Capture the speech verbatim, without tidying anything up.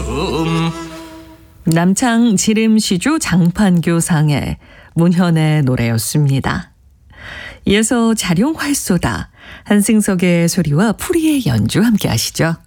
음. 남창 지름시조 장판교상의 문현의 노래였습니다. 이어서 자룡활쏘다 한승석의 소리와 풀이의 연주 함께 하시죠.